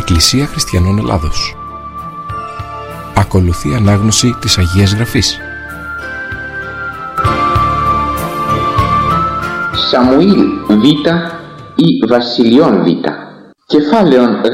Εκκλησία Χριστιανών Ελλάδος. Ακολουθεί ανάγνωση της Αγίας Γραφής. Σαμουήλ Β ή Βασιλειών Β. Κεφάλαιον Γ.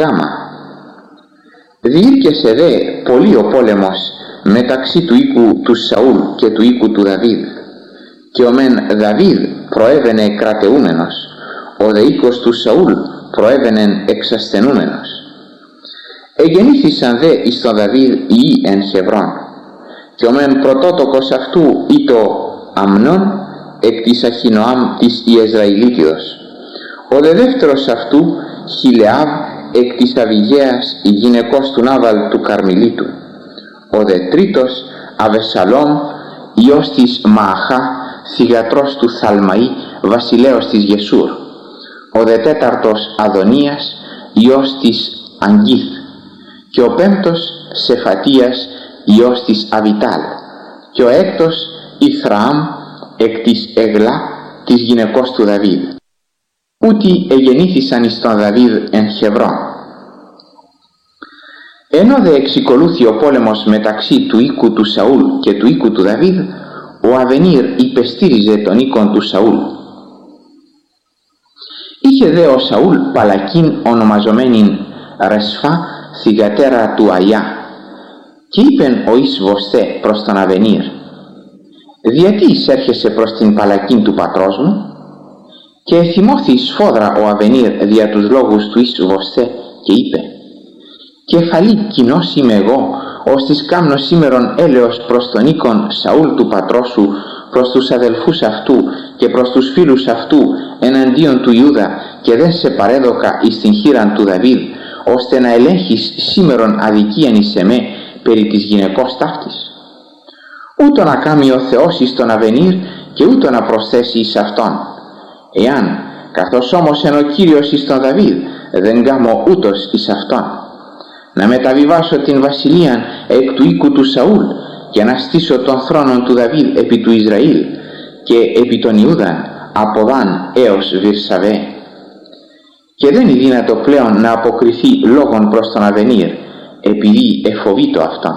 Διήρκεσε δε πολύ ο πόλεμος μεταξύ του οίκου του Σαούλ και του οίκου του Δαβίδ, και ο μεν Δαβίδ προέβαινε κρατεούμενος, ο δε οίκος του Σαούλ προέβαινεν εξασθενούμενος. Εγεννήθησαν δε εις τον Δαβίδ ιοί εν Χεβρών, και ο μεν πρωτότοκος αυτού ήτο Αμνών εκ της Αχινοάμ της Ιεσραηλίτιδος, ο δε δεύτερος αυτού Χιλεάβ εκ της Αβιγαίας γυναικός του Νάβαλ του Καρμιλίτου, ο δε τρίτος Αβεσσαλόμ υιός της Μααχά θυγατρός του Θαλμαή βασιλέως της Γεσούρ, ο δε τέταρτος Αδωνίας υιός της Αγγίθ, και ο πέμπτος Σεφατίας υιός της Αβιτάλ, και ο έκτος Ιθραάμ εκ της Εγλά της γυναικός του Δαβίδ. Ούτι εγεννήθησαν εις τον Δαβίδ εν Χεβρών. Ενώ δε εξικολούθη ο πόλεμος μεταξύ του οίκου του Σαούλ και του οίκου του Δαβίδ, ο Αβενίρ υπεστήριζε τον οίκον του Σαούλ. Είχε δε ο Σαούλ παλακίν ονομαζομένην Ρεσφά θυγατέρα του Αϊά, και είπεν ο Ισβοστέ προς τον Αβενίρ: «Γιατί εισέρχεσαι προς την παλακίν του πατρός μου?» Και εθυμώθη σφόδρα ο Αβενίρ δια τους λόγους του Ισβοστέ και είπε: «Κεφαλή κοινός είμαι εγώ, ώστις κάμνω σήμερον έλεος προς τον οίκον Σαούλ του πατρός σου, προς τους αδελφούς αυτού και προς τους φίλους αυτού εναντίον του Ιούδα, και δεν σε παρέδοκα εις την χείραν του Δαβίδ, ώστε να ελέγχεις σήμερον αδικίαν εις εμέ περί της γυναικός ταύτης? Ούτω να κάμει ο Θεός εις τον Αβενίρ και ούτω να προσθέσει εις αυτόν. Εάν, καθώς όμως εν ο Κύριος εις τον Δαβίδ, δεν κάμω ούτως εις αυτόν, να μεταβιβάσω την βασιλείαν εκ του οίκου του Σαούλ και να στήσω τον θρόνον του Δαβίδ επί του Ισραήλ και επί των Ιούδαν από Δάν έως Βυρσαβέ. Και δεν είναι δύνατο πλέον να αποκριθεί λόγον προς τον Αβενίρ, επειδή εφοβείτο αυτόν.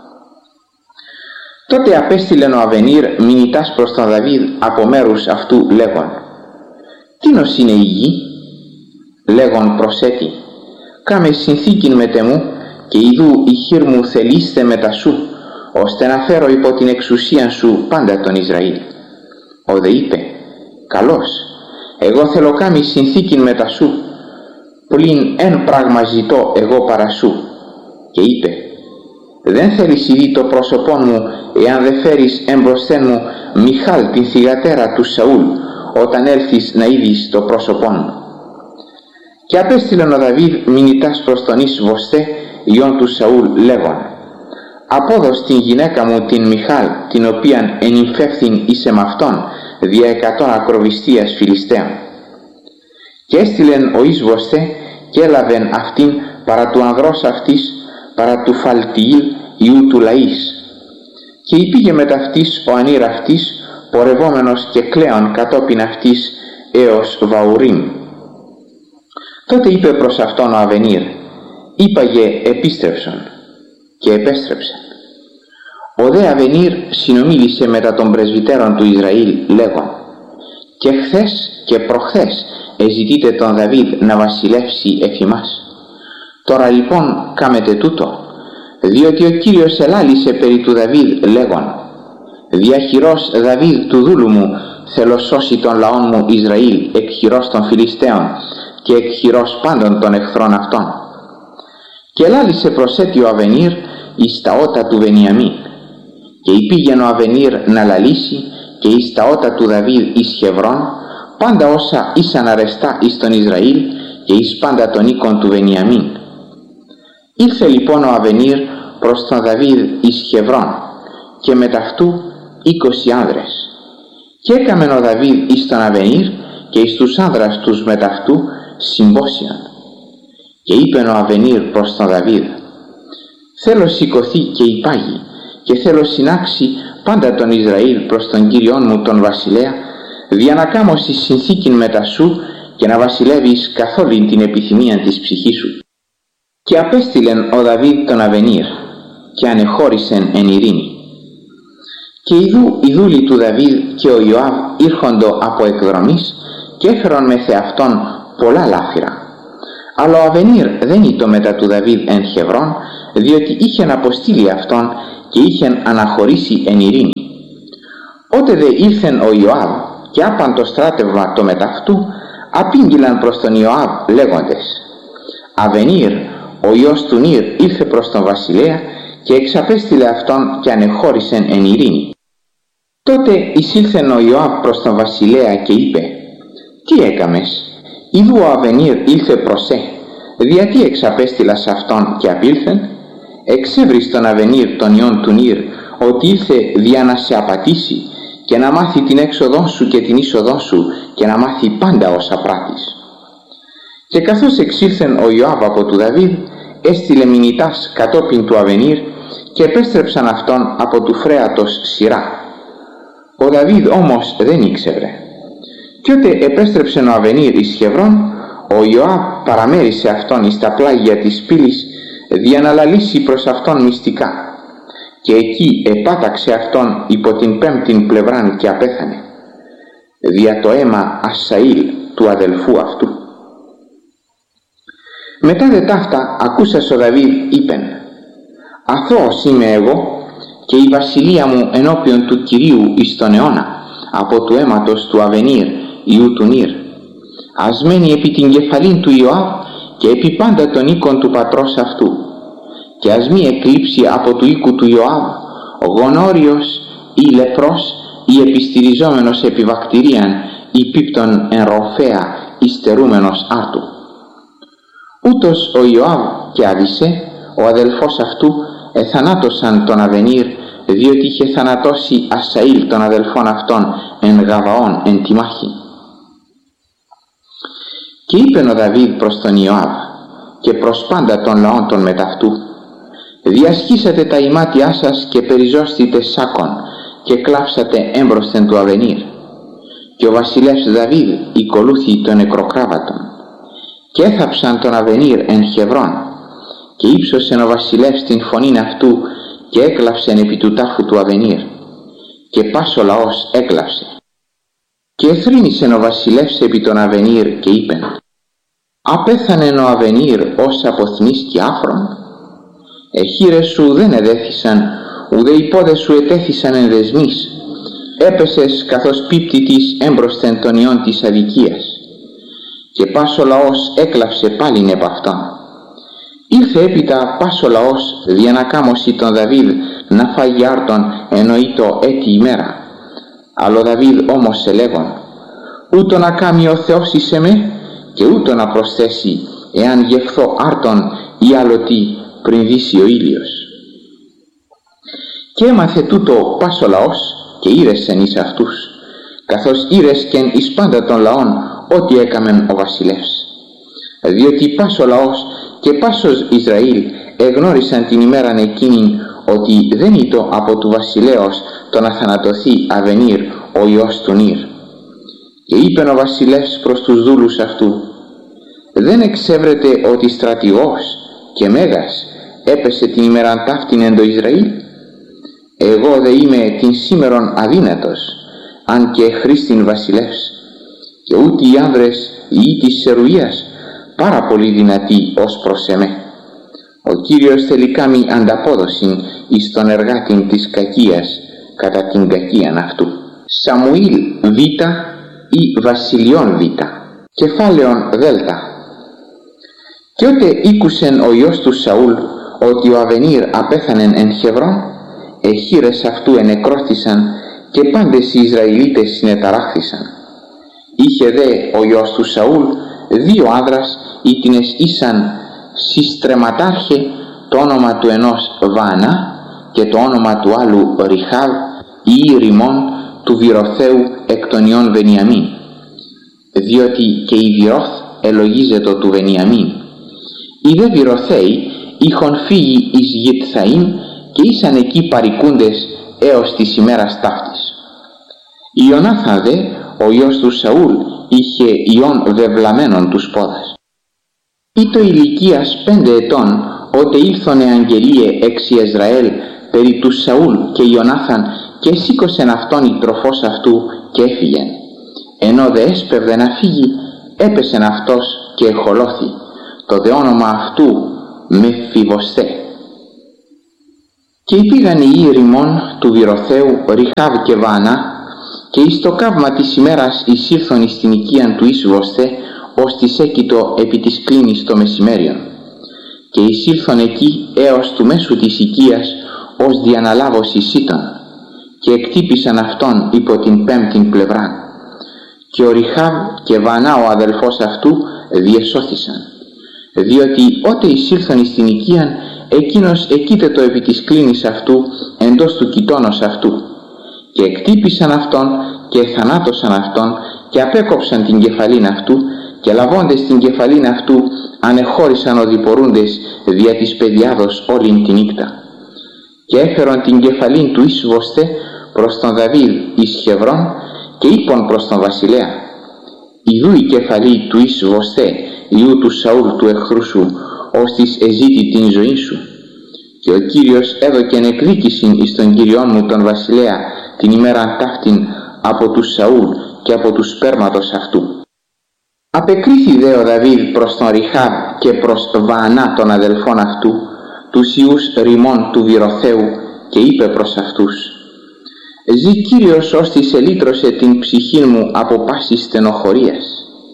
Τότε απέστειλεν ο Αβενίρ μηνυτάς προς τον Δαβίδ από μέρους αυτού λέγον: «Τίνος είναι η γη?» Λέγον προσέτη: «Κάμε συνθήκην μετ' εμού, και ιδού η χείρ μου θελείστε μετα σου, ώστε να φέρω υπό την εξουσίαν σου πάντα τον Ισραήλ». Ο δε είπε: «Καλώς, εγώ θέλω κάμει συνθήκην μετα σου, πλην εν πράγμα ζητώ εγώ παρά σου». Και είπε: «Δεν θέλεις ήδη το πρόσωπόν μου, εάν δεν φέρεις εμπροσθέν μου Μιχάλ την θυγατέρα του Σαούλ, όταν έλθεις να είδεις το πρόσωπόν μου». Και απέστειλεν ο Δαβίδ μηνυτάς προς τον Ισβοστέ υιόν του Σαούλ λέγον: «Απόδος την γυναίκα μου την Μιχάλ, την οποίαν ενυμφεύθην εις εμαυτόν δια 100 ακροβιστίας Φιλιστέων». Και έστειλεν ο Ισβοστέ και έλαβεν αυτήν παρά του ανδρός αυτής, παρά του Φαλτιήλ ιού του Λαΐς, και υπήγε μεταυτής ο ανήρ αυτής, πορευόμενος και κλαίων κατόπιν αυτής έως Βαουρίμ. Τότε είπε προς αυτόν ο Αβενίρ: «Είπαγε επίστρεψον», και επέστρεψε. Ο δε Αβενίρ συνομίλησε μετά των πρεσβυτέρων του Ισραήλ λέγον: «Και χθες και προχθές εζητείτε τον Δαβίδ να βασιλεύσει εφ' ημάς. Τώρα λοιπόν κάμετε τούτο, διότι ο Κύριος ελάλησε περί του Δαβίδ λέγον: «Δια χειρός Δαβίδ του δούλου μου θέλω σώσει τον λαόν μου Ισραήλ εκ χειρός των Φιλιστέων και εκ χειρός πάντων των εχθρών αυτών». Και ελάλησε προσέτη ο Αβενίρ εις τα ότα του Βενιαμίν. Και υπήγεν ο Αβενίρ να λαλήσει και εις τα ότα του Δαβίδ εις Χεβρών πάντα όσα ήσαν αρεστά εις τον Ισραήλ και εις πάντα τον οίκον του Βενιαμίν. Ήλθε λοιπόν ο Αβενίρ προς τον Δαβίδ εις Χεβρών, και μεταυτού 20 άνδρες. Και έκαμεν ο Δαβίδ εις τον Αβενίρ και εις τους άνδρας τους μεταυτού συμπόσιον. Και είπεν ο Αβενίρ προς τον Δαβίδ: «Θέλω σηκωθεί και υπάγει, και θέλω συνάξει πάντα τον Ισραήλ προς τον Κύριον μου τον βασιλέα, δια να κάμωσι συνθήκην μετα σου και να βασιλεύεις καθ' όλη την επιθυμία της ψυχής σου». Και απέστειλεν ο Δαβίδ τον Αβενίρ, και ανεχώρησεν εν ειρήνη. Και ιδού οι δούλοι του Δαβίδ και ο Ιωάβ ήρχοντο από εκδρομής και έφερον με θεαυτόν πολλά λάφυρα. Αλλά ο Αβενίρ δεν ήτο μετά του Δαβίδ εν Χεβρών, διότι είχεν αποστείλει αυτόν και είχεν αναχωρήσει εν ειρήνη. Ότε δε ήλθεν ο Ιωάβ και άπαν το στράτευμα το μεταυτού, απήγγειλαν προς τον Ιωάβ λέγοντες: Αβενίρ, ο Υιός του Νήρ, ήλθε προς τον βασιλέα και εξαπέστειλε αυτόν και ανεχώρησεν εν ειρήνη. Τότε εισήλθεν ο Ιωάβ προς τον βασιλέα και είπε: Τι έκαμες? Ιδού ο Αβενίρ ήλθε προς διατί εξαπέστειλας αυτόν και απήλθεν? Εξέβρις τον Αβενίρ τον Υιόν του Νήρ ότι ήλθε δια να σε απατήσει και να μάθει την έξοδό σου και την είσοδό σου και να μάθει πάντα όσα πράττεις. Και καθώς εξήλθεν ο Ιωάβ από του Δαβίδ, έστειλε μηνυτάς κατόπιν του Αβενίρ και επέστρεψαν αυτόν από του φρέατος σειρά. Ο Δαβίδ όμως δεν ήξερε. Κι ότε επέστρεψεν ο Αβενίρ εις Χεβρών, ο Ιωάβ παραμέρισε αυτόν εις τα πλάγια της πύλης δια να λαλήσει προς αυτόν μυστικά, και εκεί επάταξε αυτόν υπό την πέμπτην πλευράν και απέθανε, δια το αίμα Ασσαήλ του αδελφού αυτού. Μετά δε ταύτα ακούσας ο Δαβίδ είπεν: Αθώος είμαι εγώ και η βασιλεία μου ενώπιον του Κυρίου εις τον αιώνα από του αίματος του Αβενίρ Υιού του Νήρ, ασμένη επί την κεφαλήν του Ιωάβ και επί πάντα των οίκων του πατρός αυτού, και ας μη εκλείψει από του οίκου του Ιωάβ γονόριος ή λεπρός ή επιστηριζόμενος επί βακτηρίαν ή πίπτων εν ροφέα υστερούμενος άρτου. Ούτως ο Ιωάβ και Αβισέ, ο αδελφός αυτού, εθανάτωσαν τον Αβενίρ, διότι είχε θανατώσει Ασσαήλ τον αδελφόν αυτόν εν Γαβαών εν τη μάχη. Και είπεν ο Δαβίδ προς τον Ιωάβ και προς πάντα των λαών των μεταυτού: Διασχίσατε τα ημάτια σας και περιζώστητε σάκων και κλάψατε έμπροσθεν του Αβενίρ. Και ο βασιλεύς Δαβίδ οικολούθη των νεκροκράβατων. Και έθαψαν τον Αβενίρ εν Χεβρών, και ύψωσεν ο βασιλεύς την φωνήν αυτού και έκλαψεν επί του τάφου του Αβενίρ, και πας ο λαός έκλαψε. Και εθρήνησεν ο βασιλεύς επί τον Αβενίρ και είπεν: Απέθανεν ο Αβενίρ ως αποθνής και άφρον? Εχείρες σου δεν εδέθησαν, ουδέ οι πόδες σου ετέθησαν εν δεσμής. Έπεσες καθώς πίπτητης έμπροσθεν των ιών της αδικίας. Και πας ο λαός έκλαψε πάλιν επ' αυτόν. Ήλθε έπειτα πας ο λαός δια να κάμωσει τον Δαβίδ να φάγει άρτον εννοείτο έτη ημέρα. Αλλά ο Δαβίδ όμως ελέγον: Ούτω να κάμει ο Θεός εις εμέ, και ούτω να προσθέσει εάν γευθώ άρτον ή άλλοτι πριν δύσει ο ήλιος. Και έμαθε τούτο πας ο λαός και ήρεσεν εις αυτούς, καθώς ήρεσκεν εις πάντα των λαών ό,τι έκαμεν ο βασιλεύς. Διότι πας ο λαός και πάσος Ισραήλ εγνώρισαν την ημέραν εκείνην ότι δεν ήτο από του βασιλέως το να θανατωθεί Αβενίρ ο Υιός του Νήρ. Και είπεν ο βασιλεύς προς τους δούλους αυτού: Δεν εξέβρετε ότι στρατηγός και μέγας έπεσε την ημέραν ταύτην εν το Ισραήλ? Εγώ δε είμαι την σήμερον αδύνατος, αν και χρήστην βασιλεύς, και ούτε οι άνδρες ή της Σερουίας πάρα πολύ δυνατοί ως προς εμέ. Ο Κύριος θέλει κάμει ανταπόδοσιν εις τον εργάτην της κακίας κατά την κακίαν αυτού. Σαμουήλ Β ή Βασιλειών Β. Κεφάλαιον Δ. Και ότε ήκουσεν ο Υιός του Σαούλ ότι ο Αβενίρ απέθανεν εν Χεβρών, εχείρες αυτού ενεκρώθησαν και πάντες οι Ισραηλίτες συνεταράχθησαν. Είχε δε ο Υιός του Σαούλ δύο άνδρας, ήτινες ήσαν συστρεματάρχε, το όνομα του ενός Βάνα και το όνομα του άλλου Ριχάβ ή Ριμών του Βηροθέου εκ των ιών Βενιαμίν, διότι και η Βηρώθ ελογίζετο του Βενιαμίν. Οι δε Βηροθέοι είχον φύγει εις Γιτθαΐν και ήσαν εκεί παρικούντες έως της ημέρας ταύτης. Ιωνάθαν δε, ο Υιός του Σαούλ, είχε ιών βεβλαμένων τους πόδας. Ήτο ηλικίας 5 ετών, ότε ήλθονε αγγελίε εξ Ισραήλ περί του Σαούλ και Ιωνάθαν, και σήκωσεν αυτόν η τροφός αυτού και έφυγεν. Ενώ δε έσπευδε να φύγει, έπεσεν αυτός και εχολώθη. Το δε όνομα αυτού Μεφιβοστέ. Και υπήγαν οι Ιερημών του Βηροθέου Ριχάβ και Βάνα, και εις το καύμα της ημέρας εισήλθον εις την οικίαν του Ισβοστέ, ως της έκητο επί της κλίνης το μεσημέριον. Και εισήλθον εκεί έως του μέσου της οικίας, ως διαναλάβωσης ήταν, και εκτύπησαν αυτόν υπό την πέμπτην πλευράν. Και ο Ριχάβ και Βανά ο αδελφός αυτού διεσώθησαν, διότι ότε εισήλθον εις την οικίαν, εκείνος εκείτετο επί της κλίνης αυτού εντός του κοιτώνος αυτού, και εκτύπησαν αυτόν και θανάτωσαν αυτόν, και απέκοψαν την κεφαλήν αυτού, και λαβώντες την κεφαλήν αυτού ανεχώρησαν οδηπορούντες δια της παιδιάδος όλην τη νύχτα. Και έφερον την κεφαλήν του Ισβοστέ προς τον Δαβίδ εις Χεβρών, και είπον προς τον βασιλέα: «Ιδού η κεφαλή του Ισβοστέ, ιού του Σαούλ του εχθρού σου, ώστις εζήτη την ζωή σου». Και ο Κύριος έδωκεν εκδίκησιν εις τον Κυριόν μου τον βασιλέα την ημέραν ταύτην από του Σαούλ και από του σπέρματος αυτού. Απεκρίθη δε ο Δαβίδ προς τον Ριχάβ και προς Βαανά των αδελφών αυτού, τους ιούς Ρημών του Βηροθέου, και είπε προς αυτούς: «Ζη Κύριος ώστις ελύτρωσε την ψυχή μου από πάσης στενοχωρίας.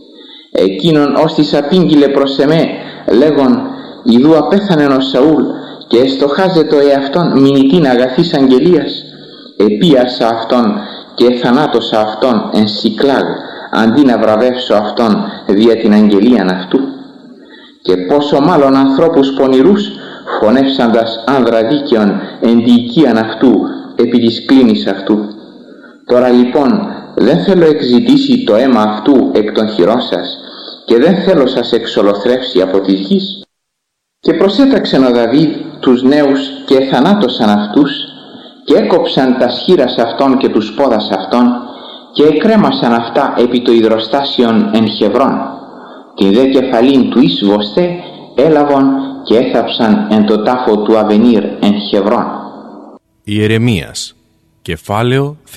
Εκείνον ώστις απήγγειλε προς εμέ, λέγον: ιδού απέθανεν ο Σαούλ, και εστοχάζετο εαυτόν μηνυτήν αγαθής αγγελίας. Επίασα αυτόν και θανάτωσα αυτόν εν Σικλάγ, αντί να βραβεύσω αυτόν δια την αγγελίαν αυτού. Και πόσο μάλλον ανθρώπους πονηρούς, φωνεύσαντας άνδρα δίκαιον εν τη οικίαν αυτού, επί της κλίνης αυτού. Τώρα λοιπόν δεν θέλω εξητήσει το αίμα αυτού εκ των χειρών σας, και δεν θέλω σας εξολοθρεύσει από της γης». Και προσέταξεν ο Δαβίδ τους νέους και θανάτωσαν αυτούς, και έκοψαν τα σχήρας αυτών και τους πόδας αυτών, και εκρέμασαν αυτά επί το υδροστάσιον εν Χεβρών. Την δε κεφαλήν του Ισβοστέ έλαβον και έθαψαν εν το τάφο του Αβενίρ εν Χεβρών. Ιερεμίας, κεφάλαιο Θ.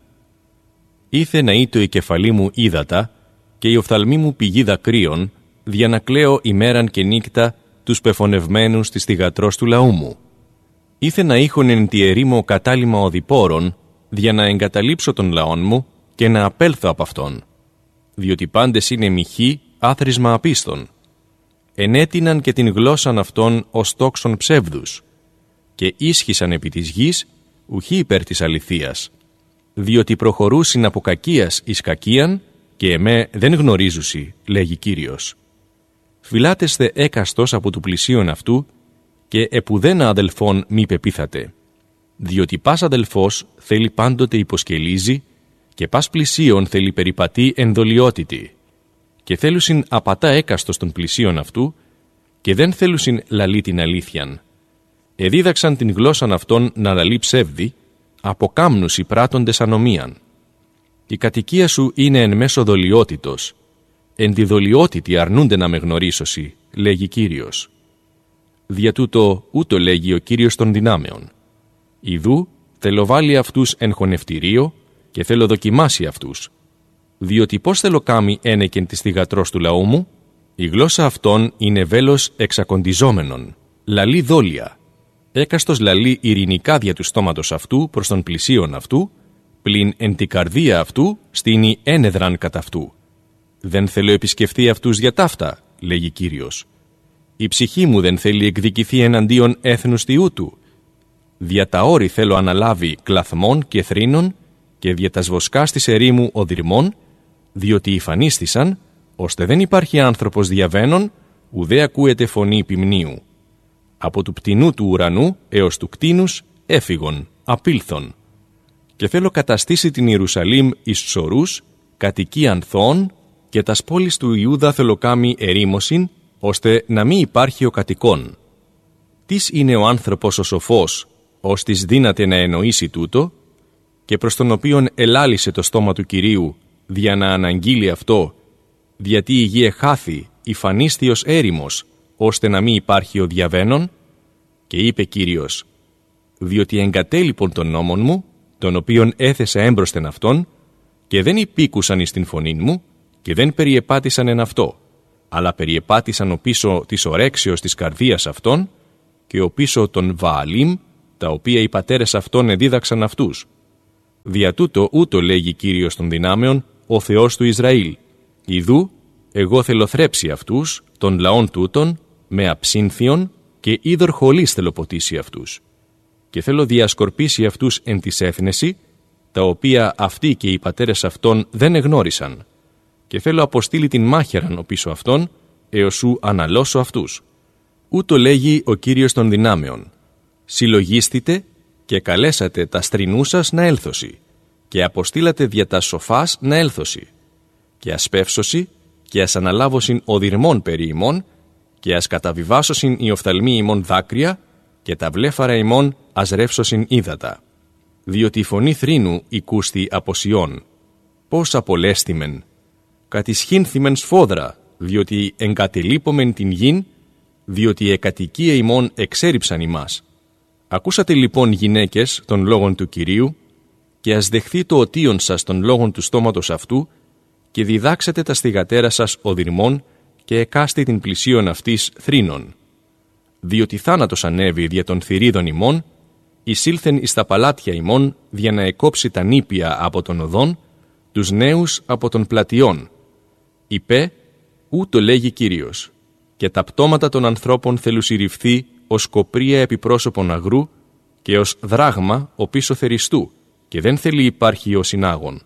Ήθε να ήτο η κεφαλή μου ύδατα, και η οφθαλμή μου πηγή δακρύων, δια να κλαίω ημέραν και νύκτα τους πεφωνευμένους της θυγατρός του λαού μου. Ήθε να είχον εν τη ερήμο κατάλημα οδηπόρων, δια να εγκαταλείψω των λαών μου και να απέλθω από αυτόν. Διότι πάντες είναι μοιχοί, άθροισμα απίστων. Ενέτειναν και την γλώσσαν αυτών ως τόξον ψεύδους, και ίσχυσαν επί της γης, ουχή υπέρ της αληθείας. Διότι προχωρούσιν από κακίας εις κακίαν, και εμέ δεν γνωρίζουσι, λέγει Κύριος. Φυλάτεσθε έκαστος από του πλησίον αυτού, και επουδένα αδελφόν μη πεπίθατε. Διότι πας αδελφός θέλει πάντοτε υποσκελίζει, και πας πλησίον θέλει περιπατεί ενδολιότητη. Και θέλουσιν απατά έκαστος των πλησίον αυτού, και δεν θέλουσιν λαλεί την αλήθιαν. Εδίδαξαν την γλώσσαν αυτών να λαλεί ψεύδι, αποκάμνουσι πράττοντες ανομίαν. Η κατοικία σου είναι εν μέσω δολιότητος. Εν τη δολιότητη αρνούνται να με γνωρίσωσι, λέγει Κύριος. Δια τούτο ούτω λέγει ο Κύριος των δυνάμεων. Ιδού θέλω βάλει αυτούς εν χωνευτηρίο, και θέλω δοκιμάσει αυτούς. Διότι πώς θέλω κάμει ένεκεν της θυγατρός του λαού μου, η γλώσσα αυτών είναι βέλος εξακοντιζόμενον, λαλεί δόλια. Έκαστος λαλεί ειρηνικά δια του στόματος αυτού προς τον πλησίον αυτού, πλην εν τη καρδία αυτού στείνει ένεδραν κατά αυτού. Δεν θέλω επισκεφθεί αυτούς για ταύτα, λέγει Κύριος. Η ψυχή μου δεν θέλει εκδικηθεί εναντίον έθνους τιού του. Δια τα όρη θέλω αναλάβει κλαθμών και θρήνων, και δια τα σβοσκάς της ερήμου οδυρμών, διότι υφανίστησαν, ώστε δεν υπάρχει άνθρωπος διαβαίνων, ουδέ ακούεται φωνή ποιμνίου. Από του πτηνού του ουρανού έως του κτίνους έφυγον, απήλθον. Και θέλω καταστήσει την Ιερουσαλήμ εις ψωρούς, κατοικίαν θώων, και τας πόλεις του Ιούδα θέλω κάμει ερήμωσιν, ώστε να μην υπάρχει ο κατοικών. Τις είναι ο άνθρωπος ο σοφός, ώστις δύναται να εννοήσει τούτο, και προς τον οποίον ελάλησε το στόμα του Κυρίου, δια να αναγγείλει αυτό, γιατί η γη εχάθη, υφανίστιος έρημος, ώστε να μην υπάρχει ο διαβαίνων? Και είπε Κύριος, διότι εγκατέλειπον των νόμων μου, τον οποίον έθεσα έμπροσθεν αυτόν, και δεν υπήκουσαν εις την φωνή μου, και δεν περιεπάτησαν εν αυτό, αλλά περιεπάτησαν ο πίσω της ορέξεως της καρδίας αυτών, και ο πίσω των Βααλίμ, τα οποία οι πατέρες αυτών εδίδαξαν αυτούς. Δια τούτο ούτω λέγει Κύριος των δυνάμεων, ο Θεός του Ισραήλ. Ιδού, εγώ θέλω θρέψει αυτούς, των λαών τούτων, με αψύνθιον, και είδωρ χολής θέλω ποτίσει αυτούς. Και θέλω διασκορπίσει αυτούς εν της έθνεση, τα οποία αυτοί και οι πατέρες αυτών δεν εγνώρισαν. Και θέλω αποστείλει την μάχαιραν οπίσω αυτών, έως σου αναλώσω αυτούς. Ούτω λέγει ο Κύριος των δυνάμεων. Συλλογίστητε και καλέσατε τα στρινούσας να έλθωση, και αποστήλατε δια τα σοφάς να έλθωση, και ασπεύσωση, και ας αναλάβωσιν οδυρμών περί ημών, και ας καταβιβάσωσιν οι οφθαλμοί ημών δάκρυα, και τα βλέφαρα ημών ας ρεύσωσιν ύδατα. Διότι η φωνή θρήνου οικούστη από Σιών. Πώς απολέστημεν, κατησχύνθημεν σφόδρα, διότι εγκατελείπομεν την γην, διότι εκατοικία ημών εξέριψαν ημάς. Ακούσατε λοιπόν, γυναίκες, των λόγων του Κυρίου, και ας δεχθεί το οτίον σας των λόγων του στόματος αυτού, και διδάξετε τα στιγατέρα σας οδυρμών, και εκάστη την πλησίον αυτής θρήνων. Διότι θάνατος ανέβη δια των θηρίδων ημών, εισήλθεν εις τα παλάτια ημών, δια να εκόψει τα νήπια από των οδών, τους νέους από των πλατιών. Υπέ, ούτω λέγει Κύριος, και τα πτώματα των ανθρώπων θελουσιρυφθεί ως κοπρία επί πρόσωπον αγρού, και ως δράγμα οπίσω θεριστού, και δεν θέλει υπάρχει ο συνάγων.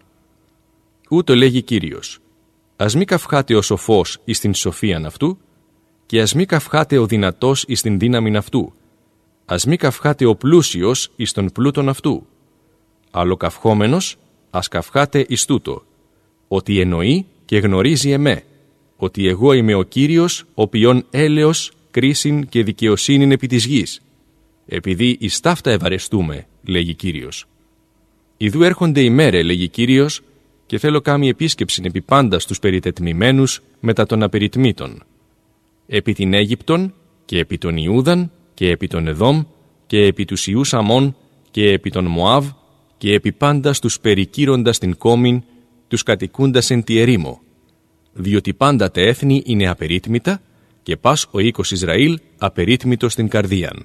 Ούτω λέγει Κύριος, ας μη καυχάτε ο σοφός εις την σοφίαν αυτού, και ας μη καυχάτε ο δυνατός εις την δύναμην αυτού, ας μη καυχάτε ο πλούσιος εις τον πλούτον αυτού. Αλλοκαυχόμενος, ας καυχάτε εις τούτο, ότι εννοεί και γνωρίζει εμέ, ότι εγώ είμαι ο Κύριος, ο ποιον έλεος, κρίσιν και δικαιοσύνην επί της γης, επειδή εις ταύτα ευαρεστούμε, λέγει Κύριος. Ιδού έρχονται ημέρε, λέγει Κύριος, και θέλω κάμη επίσκεψην επί πάντα στους περιτετμημένους μετά των απεριτμήτων. Επί την Αίγυπτον και επί τον Ιούδαν και επί τον Εδόμ και επί τους Ιούς Αμών και επί τον Μωάβ και επί πάντα στους περικύροντας την κόμην, τους κατοικούντας εν τη ερήμο. Διότι πάντα τα έθνη είναι απερίτμητα και πας ο οίκος Ισραήλ απερίτμητος στην καρδίαν.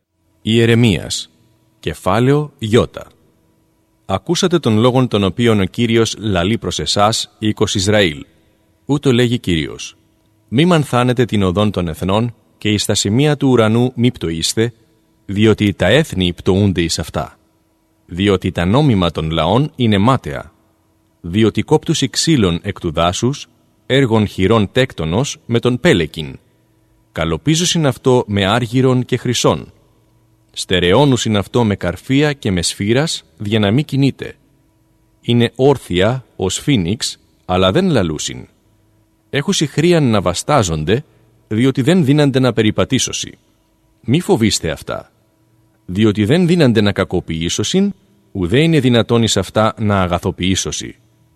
Ιερεμίας, κεφάλαιο Ι. Ακούσατε των λόγων των οποίων ο Κύριος λαλεί προς εσάς, οίκος Ισραήλ. Ούτω λέγει Κύριος. Μη μανθάνετε την οδόν των εθνών και εις τα σημεία του ουρανού μη πτωείστε, διότι τα έθνη πτωούνται εις αυτά. Διότι τα νόμιμα των λαών είναι μάταια. Διότι κόπτουσι ξύλων εκ του δάσους, έργων χειρών τέκτονος με τον πέλεκιν. Καλοπίζουσιν αυτό με άργυρον και χρυσόν. Στερεώνουσιν αυτό με καρφία και με σφύρας, για να μην κινείται. Είναι όρθια ως φίνιξ, αλλά δεν λαλούσιν. Έχουσι χρίαν να βαστάζονται, διότι δεν δύνανται να περιπατήσωσι. Μη φοβήστε αυτά, διότι δεν δύνανται να κακοποιήσωσιν, ουδέ είναι δυνατόν εις αυτά να αγαθοποιήσωσι.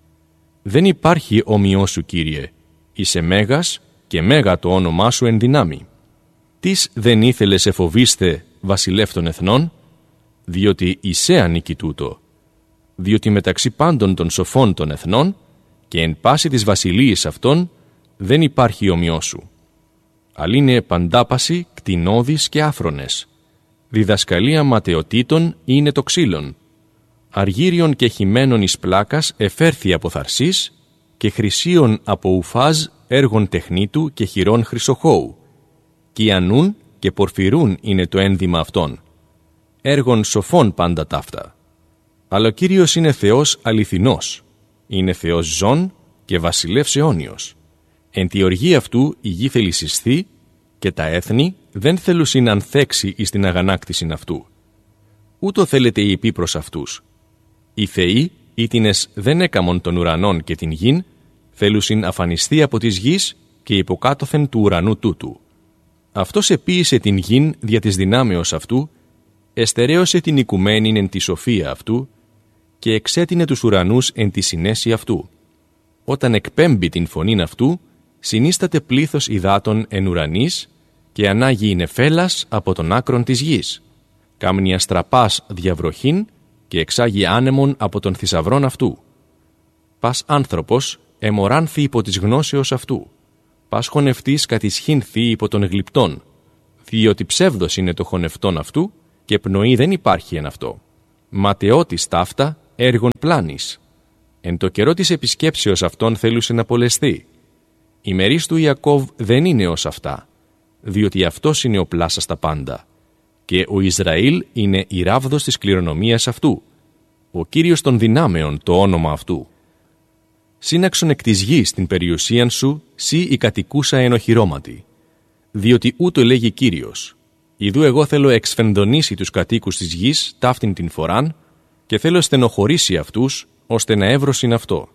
Δεν υπάρχει ομοιό σου, Κύριε, είσαι μέγας και μέγα το όνομά σου εν δυνάμει. Τις δεν ήθελε σε φοβήστε, βασιλεύ των εθνών, διότι εισέ ανήκει τούτο, διότι μεταξύ πάντων των σοφών των εθνών και εν πάση της βασιλείας αυτών δεν υπάρχει ομοιό σου. Αλλ' είναι παντάπαση, κτηνώδεις και άφρονες. Διδασκαλία ματαιοτήτων είναι το ξύλον. Αργύριον και χυμένων εις πλάκας εφέρθη από θαρσής και χρυσίων από ουφάζ έργων τεχνίτου και χειρών χρυσοχώου. Κιανούν και πορφυρούν είναι το ένδυμα αυτών. Έργων σοφών πάντα ταύτα. Αλλά ο Κύριος είναι Θεός αληθινός. Είναι Θεός ζών και βασιλεύς αιώνιος. Εν τη οργή αυτού η γη θελησιστεί και τα έθνη δεν θέλουσιν ανθέξει εις την αγανάκτησιν αυτού. Ούτω θέλετε οι υποί προς αυτούς. Οι θεοί, ήτινες δεν έκαμον των ουρανών και την γην, θέλουσιν αφανιστεί από της γης και υποκάτωθεν του ουρανού τούτου. Αυτός επίησε την γην δια της δυνάμεως αυτού, εστερέωσε την οικουμένην εν τη σοφία αυτού και εξέτεινε τους ουρανούς εν τη συνέση αυτού. Όταν εκπέμπει την φωνήν αυτού, συνίσταται πλήθος υδάτων εν ουρανής και ανάγει νεφέλας από τον άκρον της γης. Κάμνει αστραπάς διαβροχήν και εξάγει άνεμον από τον θησαυρών αυτού. Πας άνθρωπος εμοράνθη υπό της γνώσεως αυτού. Πας χωνευτής κατησχύνθη υπό των γλυπτών, διότι ψεύδος είναι το χωνευτόν αυτού και πνοή δεν υπάρχει εν αυτό. Ματαιότης ταύτα έργων πλάνης. Εν το καιρό της επισκέψεως αυτών θέλουσε να πολεσθεί. Η μερίς του Ιακώβ δεν είναι ως αυτά, διότι αυτός είναι ο πλάσας τα πάντα. Και ο Ισραήλ είναι η ράβδος της κληρονομίας αυτού, ο Κύριος των δυνάμεων το όνομα αυτού. Σύναξον εκ της γης την περιουσίαν σου, σύ η κατοικούσα ενοχυρώματι. Διότι ούτω λέγει Κύριος, ιδού εγώ θέλω εξφενδονήσει τους κατοίκους της γης ταύτην την φοράν και θέλω στενοχωρήσει αυτούς, ώστε να εύρωσιν αυτό.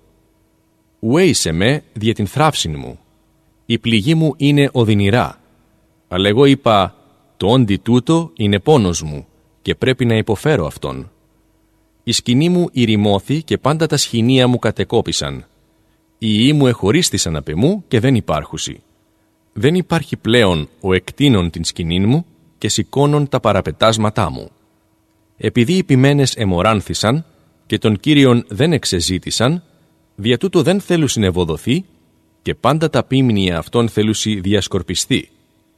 Ουέισε με δια την θράψην μου. Η πληγή μου είναι οδυνηρά. Αλλά εγώ είπα, το όντι τούτο είναι πόνος μου και πρέπει να υποφέρω αυτόν. Η σκηνή μου ηρημώθη και πάντα τα σχοινία μου κατεκόπησαν. Οι ιοί μου εχωρίστησαν απ' εμού και δεν υπάρχουσι. Δεν υπάρχει πλέον ο εκτείνων την σκηνήν μου και σηκώνων τα παραπετάσματά μου. Επειδή οι ποιμένες εμοράνθησαν και τον Κύριον δεν εξεζήτησαν, δια τούτο δεν θέλουσιν ευοδοθεί και πάντα τα ποίμνια αυτών θέλουσι διασκορπιστεί.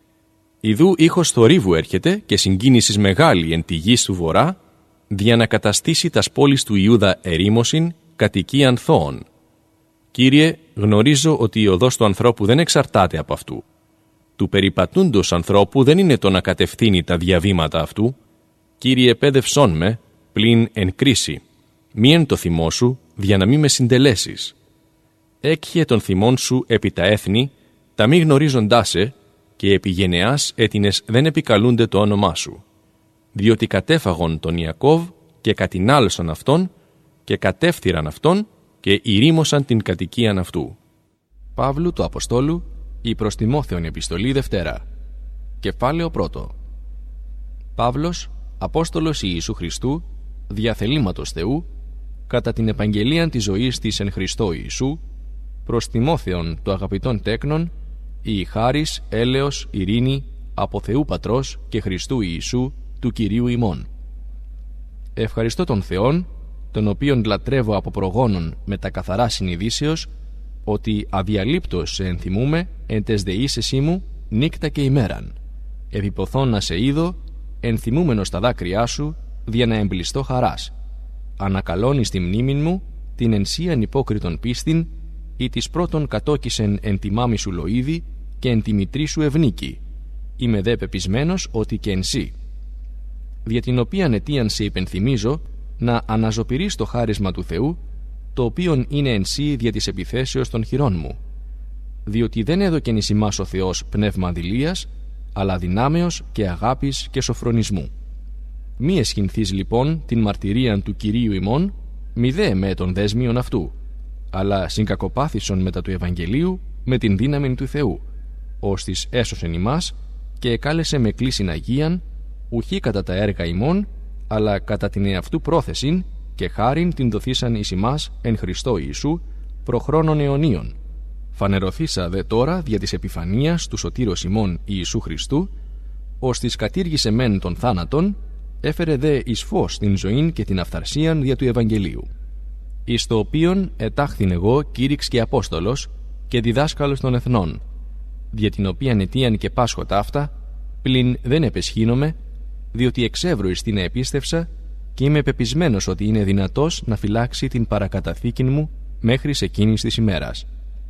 Ιδού ήχος θορύβου έρχεται και συγκίνησης μεγάλη εν τη γης του βορρά, δια να καταστήσει τας πόλεις του Ιούδα ερήμωσιν κατοικίαν θόων. Κύριε, γνωρίζω ότι η οδός του ανθρώπου δεν εξαρτάται από αυτού. Του περιπατούντος ανθρώπου δεν είναι το να κατευθύνει τα διαβήματα αυτού. Κύριε, πέδευσόν με, πλην εν κρίση. Μη εν το θυμό σου, δια να μη με συντελέσεις. Έκχε τον θυμόν σου επί τα έθνη, τα μη γνωρίζοντά σε, και επί γενεάς έτινες δεν επικαλούνται το όνομά σου. Διότι κατέφαγον τον Ιακώβ και κατηνάλωσαν αυτόν και κατεύθυραν αυτόν και ηρήμωσαν την κατοικίαν αυτού. Παύλου του Αποστόλου, η προς Τιμόθεον επιστολή Δευτέρα. Κεφάλαιο 1. Παύλος, Απόστολος Ιησού Χριστού, διαθελήματος Θεού, κατά την επαγγελίαν της ζωής της εν Χριστώ Ιησού, προς Τιμόθεον το αγαπητόν τέκνον, η χάρις, έλεος, ειρήνη, από Θεού Πατρός και Χριστού Ιησού, του Κυρίου ημών. Ευχαριστώ τον Θεόν, τον οποίον λατρεύω από προγόνων με τα καθαρά συνειδήσεως, ότι αδιαλείπτως σε ενθυμούμε εν τες δεήσεσί μου νύκτα και ημέραν. Επιποθώ να σε είδω, ενθυμούμενος τα δάκρυά σου, δια να εμπλιστώ χαράς. Ανακαλώνεις τη μνήμην μου, την ενσίαν υπόκριτον πίστην, ή της πρώτον κατόκισεν εν τη μάμη σου λοΐδη και εν τη μητρή σου ευνίκη. Είμαι δε πεπισμένος ότι και εν σύ. Δια την οποίαν αιτίαν σε υπενθυμίζω να αναζωπηρείς το χάρισμα του Θεού, το οποίον είναι εν σύ δια της επιθέσεως των χειρών μου. Διότι δεν έδωκεν εις ημάς ο Θεός πνεύμα αδειλίας, αλλά δυνάμεως και αγάπης και σοφρονισμού. Μη εσχυνθείς λοιπόν την μαρτυρίαν του Κυρίου ημών, μη δε με των δέσμιων αυτού, αλλά συγκακοπάθησον μετά του Ευαγγελίου με την δύναμη του Θεού, ώστις έσωσεν ημάς και εκάλεσε με κλήσιν Αγίαν, ουχή κατά τα έργα ημών, αλλά κατά την εαυτού πρόθεσιν και χάριν την δοθήσαν εις ημάς εν Χριστώ Ιησού προχρόνων αιωνίων. Φανερωθήσα δε τώρα δια της επιφανίας του σωτήρος ημών Ιησού Χριστού, ώστις κατήργησε μεν τον θάνατον, έφερε δε εις φως την ζωήν και την αυθαρσίαν δια του Ευαγγελίου. Εις το οποίον ετάχθην εγώ κήρυξ και Απόστολος και διδάσκαλος των εθνών, δια την οποίαν αιτίαν και πάσχω ταύτα, πλην δεν επεσχύνομαι, διότι εξεύρω εις την επίστευσα και είμαι πεπισμένος ότι είναι δυνατός να φυλάξει την παρακαταθήκην μου μέχρι σε εκείνης της ημέρας.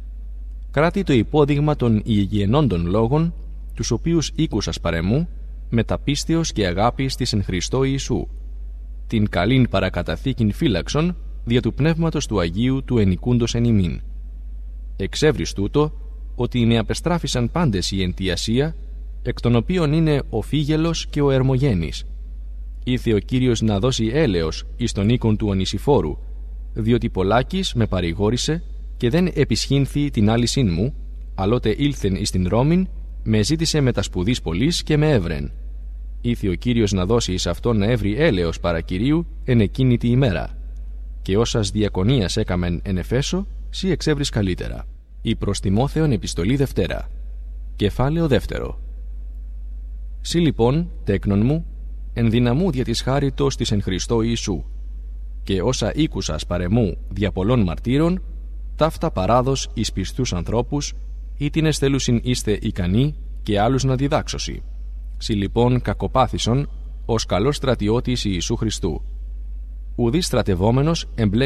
Κράτη το υπόδειγμα των υγιενόντων λόγων, τους οποίους ήκουσας παρεμού, με τα πίστεως και αγάπης της εν Χριστώ Ιησού, την καλήν παρακαταθήκην φύλαξον, δια του πνεύματος του Αγίου του ενικούντος εν ημίν. Εξεύρεις τούτο, ότι με απεστράφησαν πάντες οι εν τη Ασία, εκ των οποίων είναι ο Φίγελος και ο Ερμογένης. Ήθε ο Κύριος να δώσει έλεος εις τον οίκον του Ονησιφόρου, διότι πολλάκις με παρηγόρησε και δεν επισχύνθη την άλυσιν μου, αλλότε ήλθεν εις την Ρώμην, με ζήτησε με τα σπουδής πολλής και με έβρεν. Ήθε ο Κύριος να δώσει εις αυτόν να έβρει έλεος παρά Κυρίου εν εκείνη τη ημέρα. Και όσας διακονίας έκαμεν εν Εφέσω, σύ εξεύρεις καλύτερα. Η προς Τιμόθεον επιστολή Δευτέρα. Κεφάλαιο δεύτερο. Συ λοιπόν, τέκνον μου, ενδυναμού δια της χάριτος της εν Χριστώ Ιησού, και όσα ήκουσας παρεμού δια πολλών μαρτύρων, ταύτα παράδος εις πιστούς ανθρώπους, ή την εστέλουσιν είστε ικανοί και άλλους να διδάξωσι. Συ λοιπόν κακοπάθησον ως καλός στρατιώτης Ιησού Χριστού. Ουδής στρατευόμενος